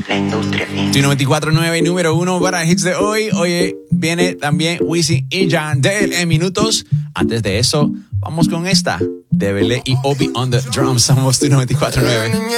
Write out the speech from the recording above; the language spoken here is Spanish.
La industria. Tu 94.9, número 1 para hits de hoy. Oye, viene también Wisin y Yandel en minutos. Antes de eso, vamos con esta de Belé y Obi on the drums. Somos tu 94.9.